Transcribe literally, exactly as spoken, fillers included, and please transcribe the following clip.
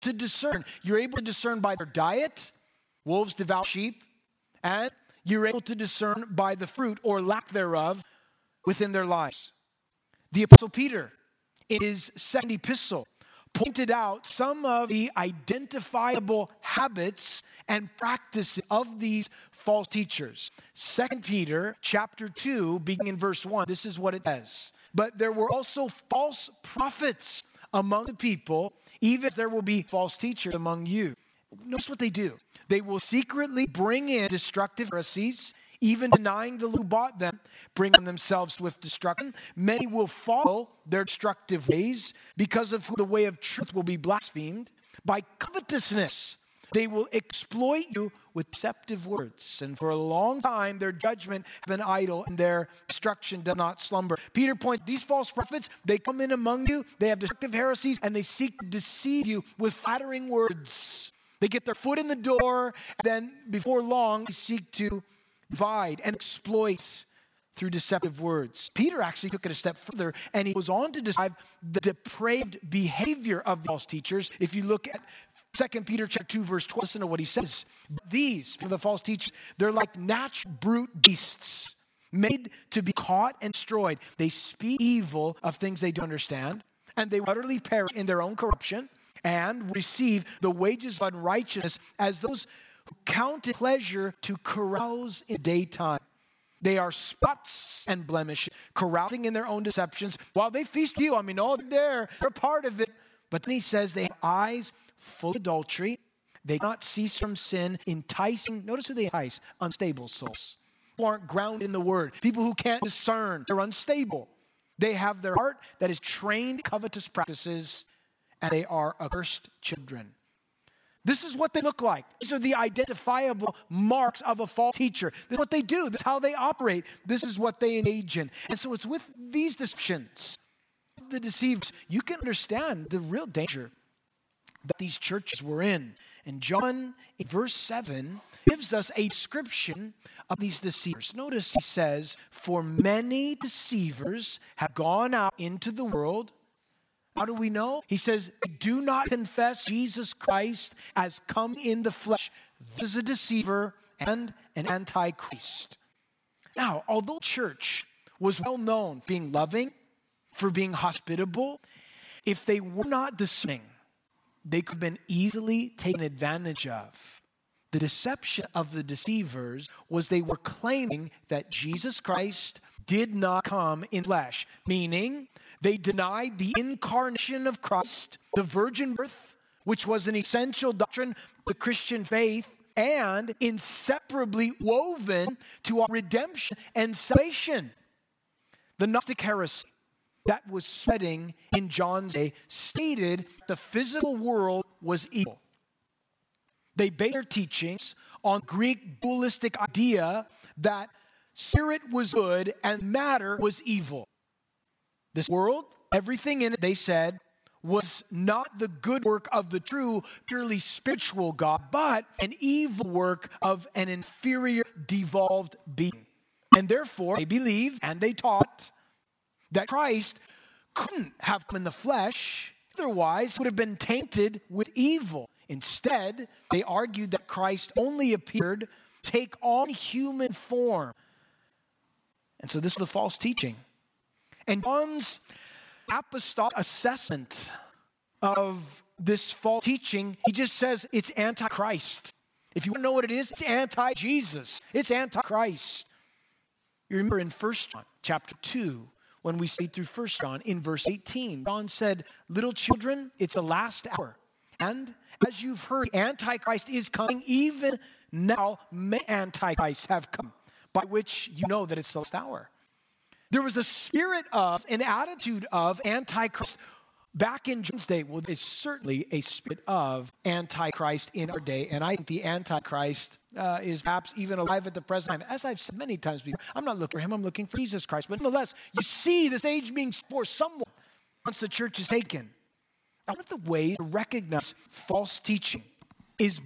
to discern. You're able to discern by their diet, wolves devour sheep, and you're able to discern by the fruit or lack thereof within their lives. The Apostle Peter, in his second epistle, pointed out some of the identifiable habits and practices of these false teachers. Second Peter chapter two, beginning in verse one, this is what it says. But there were also false prophets among the people, even as there will be false teachers among you. Notice what they do. They will secretly bring in destructive heresies, even denying the who bought them, bring on themselves swift destruction. Many will follow their destructive ways, because of whom the way of truth will be blasphemed. By covetousness, they will exploit you with deceptive words. And for a long time, their judgment has been idle and their destruction does not slumber. Peter points, these false prophets, they come in among you, they have destructive heresies, and they seek to deceive you with flattering words. They get their foot in the door, and then before long, they seek to divide and exploit through deceptive words. Peter actually took it a step further, and he goes on to describe the depraved behavior of false teachers. If you look at Second Peter chapter two, verse twelve, listen to what he says. These, the false teachers, they're like natural brute beasts, made to be caught and destroyed. They speak evil of things they don't understand, and they utterly perish in their own corruption, and receive the wages of unrighteousness as those who count it pleasure to carouse in daytime. They are spots and blemishes, carousing in their own deceptions, while they feast you. I mean, oh, they're there, they're part of it. But then he says they have eyes full of adultery. They cannot cease from sin, enticing, notice who they entice, unstable souls, who aren't grounded in the word, people who can't discern, they're unstable. They have their heart that is trained in covetous practices, and they are accursed children. This is what they look like. These are the identifiable marks of a false teacher. This is what they do. This is how they operate. This is what they engage in. And so it's with these deceptions, the deceivers, you can understand the real danger that these churches were in. And John, in verse seven, gives us a description of these deceivers. Notice he says, for many deceivers have gone out into the world. How do we know? He says, do not confess Jesus Christ as come in the flesh. This is a deceiver and an antichrist. Now, although church was well known for being loving, for being hospitable, if they were not discerning, they could have been easily taken advantage of. The deception of the deceivers was they were claiming that Jesus Christ did not come in flesh, meaning they denied the incarnation of Christ, the virgin birth, which was an essential doctrine of the Christian faith, and inseparably woven to our redemption and salvation. The Gnostic heresy that was spreading in John's day stated the physical world was evil. They based their teachings on Greek dualistic idea that spirit was good and matter was evil. This world, everything in it, they said, was not the good work of the true, purely spiritual God, but an evil work of an inferior, devolved being. And therefore, they believed and they taught that Christ couldn't have come in the flesh, otherwise would have been tainted with evil. Instead, they argued that Christ only appeared to take on human form. And so this is the false teaching. And John's apostolic assessment of this false teaching, he just says it's antichrist. If you want to know what it is, it's anti-Jesus. It's antichrist. You remember in First John chapter two, when we studied through First John, in verse eighteen, John said, little children, it's the last hour. And as you've heard, Antichrist is coming. Even now, many Antichrists have come, by which you know that it's the last hour. There was a spirit of, an attitude of Antichrist back in John's day. Well, there's certainly a spirit of Antichrist in our day. And I think the Antichrist uh, is perhaps even alive at the present time. As I've said many times before, I'm not looking for him, I'm looking for Jesus Christ. But nonetheless, you see the stage being set for someone once the church is taken. Now, one of the ways to recognize false teaching is